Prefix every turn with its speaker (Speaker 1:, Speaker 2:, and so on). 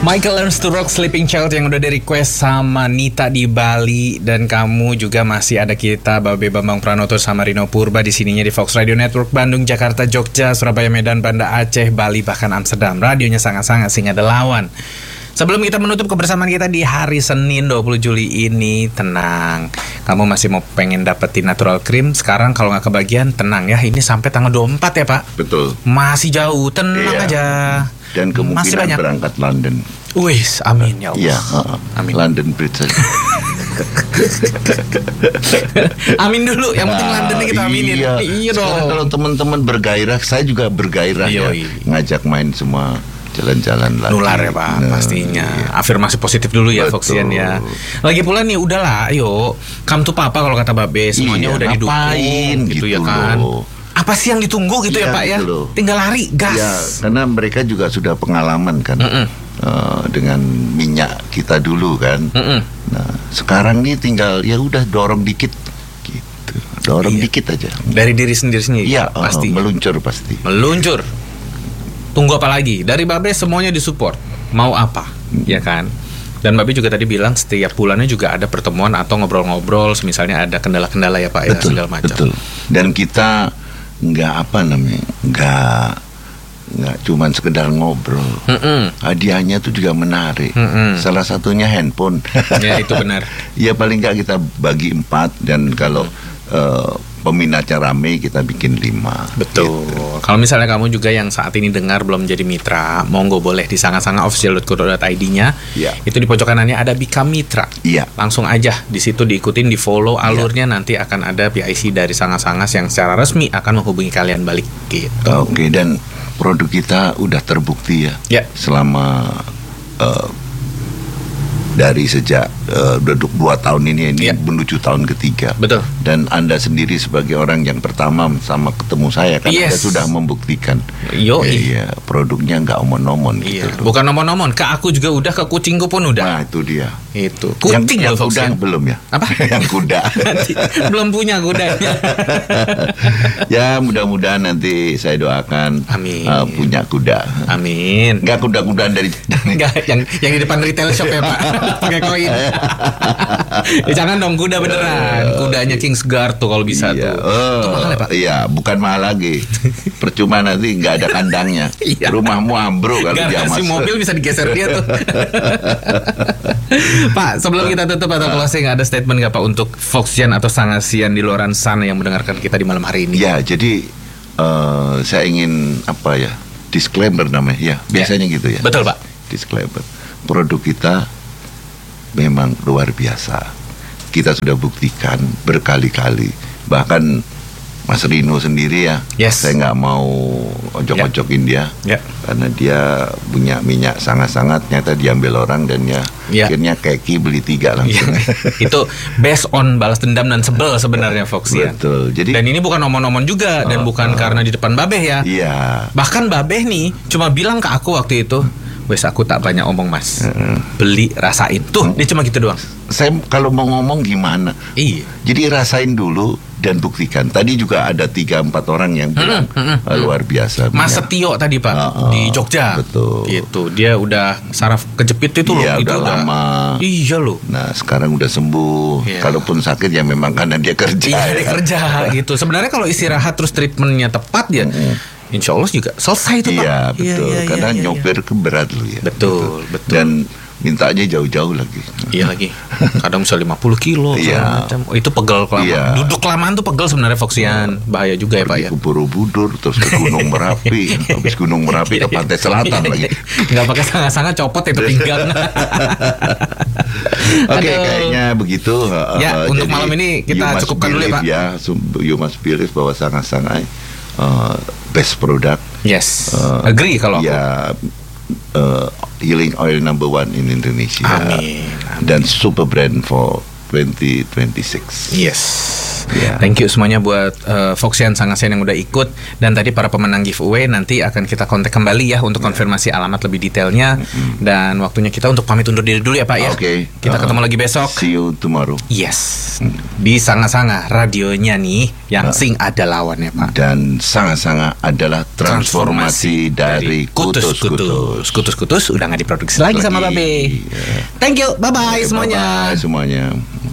Speaker 1: Michael Learns to Rock Sleeping Child yang udah di-request sama Nita di Bali. Dan kamu juga masih ada kita, Babe Bambang Pranoto sama Rino Purba di sininya di Fox Radio Network Bandung, Jakarta, Jogja, Surabaya, Medan, Banda Aceh, Bali, bahkan Amsterdam. Radionya sangat-sangat sing ada lawan. Sebelum kita menutup kebersamaan kita di hari Senin 20 Juli ini, tenang. Kamu masih mau pengen dapetin natural cream? Sekarang kalau nggak kebagian, tenang ya. Ini sampai tanggal 24 ya Pak?
Speaker 2: Betul.
Speaker 1: Masih jauh, tenang aja.
Speaker 2: Dan kemungkinan berangkat London.
Speaker 1: Wih, amin ya Allah.
Speaker 2: Iya,
Speaker 1: amin.
Speaker 2: London Bridge saja.
Speaker 1: Amin dulu, yang penting Londonnya kita aminin.
Speaker 2: Iya dong. Sekarang kalau teman-teman bergairah, saya juga bergairah ya. Ngajak main semua jalan-jalan lagi.
Speaker 1: Nular ya Pak, pastinya. Iya. Afirmasi positif dulu ya, Foxian ya. Lagi pula nih, udahlah, ayo come to papa kalau kata Babe. Semuanya udah didukung gitu ya kan. Apa sih yang ditunggu gitu ya Pak ya? Gitu. Tinggal lari, gas.
Speaker 2: Ya, karena mereka juga sudah pengalaman kan dengan minyak kita dulu kan. Nah, sekarang nih tinggal ya udah dorong dikit gitu. Dorong dikit aja. Dari
Speaker 1: diri sendiri
Speaker 2: ya,
Speaker 1: pasti.
Speaker 2: Meluncur pasti.
Speaker 1: Meluncur. Tunggu apa lagi? Dari Babe semuanya disupport. Mau apa? Ya kan? Dan Babe juga tadi bilang setiap bulannya juga ada pertemuan atau ngobrol-ngobrol, misalnya ada kendala-kendala ya Pak,
Speaker 2: betul,
Speaker 1: ya segala macam.
Speaker 2: Betul. Dan kita nggak cuman sekedar ngobrol. Hadiahnya tuh juga menarik. Salah satunya handphone.
Speaker 1: Ya itu benar.
Speaker 2: Ya paling nggak kita bagi 4, dan kalau peminatnya rame kita bikin 5.
Speaker 1: Betul. Gitu. Kalau misalnya kamu juga yang saat ini dengar belum jadi mitra, monggo boleh di sangasanga.official.co.id-nya. Itu di pojok kanannya ada Become Mitra. Langsung aja di situ diikutin, di follow alurnya, nanti akan ada PIC dari Sangas-Sangas yang secara resmi akan menghubungi kalian balik gitu.
Speaker 2: Oke, dan produk kita udah terbukti ya. Selama dari sejak 2 tahun ini menuju tahun ketiga.
Speaker 1: Betul.
Speaker 2: Dan Anda sendiri sebagai orang yang pertama sama ketemu saya kan, Anda sudah membuktikan. Produknya nggak omon-omon gitu.
Speaker 1: Bukan omon-omon, ke aku juga udah, ke kucingku pun udah.
Speaker 2: Nah itu dia.
Speaker 1: Itu.
Speaker 2: Kucing yang kuda belum ya?
Speaker 1: Apa?
Speaker 2: Yang kuda.
Speaker 1: Belum punya kudanya.
Speaker 2: Ya mudah-mudahan nanti saya doakan punya kuda.
Speaker 1: Amin.
Speaker 2: Nggak kuda-kudaan dari
Speaker 1: nggak yang di depan retail shop ya Pak. Pakai koin. Jangan dong, kuda beneran. Kudanya Kingsguard tuh kalau bisa tuh. Itu mahal ya Pak?
Speaker 2: Iya, bukan mahal lagi. Percuma nanti nggak ada kandangnya. Rumahmu ambruk kalau dia masuk.
Speaker 1: Mobil bisa digeser dia tuh. Pak, sebelum kita tutup atau closing, ada statement nggak Pak untuk Foxian atau Sangasian di luar sana yang mendengarkan kita di malam hari ini?
Speaker 2: Ya, jadi saya ingin disclaimer namanya. Ya, biasanya gitu ya.
Speaker 1: Betul Pak.
Speaker 2: Disclaimer. Produk kita memang luar biasa. Kita sudah buktikan berkali-kali. Bahkan Mas Rino sendiri saya nggak mau ojok-ojokin dia, karena dia punya minyak sangat-sangat, ternyata diambil orang dan akhirnya keki beli 3 langsung.
Speaker 1: Itu based on balas dendam dan sebel sebenarnya Foxian.
Speaker 2: Betul. Jadi,
Speaker 1: dan ini bukan omon-omon juga, dan bukan karena di depan Babeh ya. Bahkan Babeh nih cuma bilang ke aku waktu itu, wes aku tak banyak omong Mas, beli rasain. Tuh dia cuma gitu doang.
Speaker 2: Saya kalau mau ngomong gimana?
Speaker 1: Iya.
Speaker 2: Jadi rasain dulu dan buktikan. Tadi juga ada 3-4 orang yang bilang luar biasa.
Speaker 1: Mas Setio tadi Pak di Jogja.
Speaker 2: Betul.
Speaker 1: Gitu. Dia udah saraf kejepit itu loh.
Speaker 2: Iya, udah lama.
Speaker 1: Iya loh.
Speaker 2: Nah sekarang udah sembuh. Kalaupun sakit ya memang karena dia kerja.
Speaker 1: Iya dia kerja gitu. Sebenarnya kalau istirahat terus treatmentnya tepat ya, insya Allah juga selesai itu Pak.
Speaker 2: Iya betul. Karena nyopir berat loh ya.
Speaker 1: Betul.
Speaker 2: Dan mintanya jauh-jauh lagi.
Speaker 1: Iya lagi. Kadang bisa 50 kilo. Itu pegel kelamaan. Duduk kelamaan tuh pegel sebenarnya Foxian. Bahaya juga ya Pak ya.
Speaker 2: Ke Borobudur, terus ke Gunung Merapi. Habis Gunung Merapi ke Pantai Selatan lagi.
Speaker 1: Nggak pakai sangat-sangat copot itu pinggang.
Speaker 2: Oke, kayaknya begitu.
Speaker 1: Untuk malam ini kita cukupkan dulu ya Pak.
Speaker 2: You must believe bahwa sangat-sangat best product.
Speaker 1: Yes. Agree kalau aku.
Speaker 2: Healing oil number 1 in Indonesia.
Speaker 1: Amin.
Speaker 2: Dan super brand for 2026.
Speaker 1: Yes. Thank you semuanya buat Foxian Sangasian yang udah ikut. Dan tadi para pemenang giveaway nanti akan kita kontak kembali ya untuk konfirmasi alamat lebih detailnya. Dan waktunya kita untuk pamit undur diri dulu ya Pak ya. Kita ketemu lagi besok.
Speaker 2: See you tomorrow.
Speaker 1: Yes. Di Sanga-Sanga radionya nih yang sing ada lawannya Pak.
Speaker 2: Dan Sanga-Sanga adalah transformasi dari kutus-kutus.
Speaker 1: Kutus-kutus udah nggak diproduksi lagi sama Babe. Thank you. Bye-bye semuanya.
Speaker 2: Bye-bye semuanya.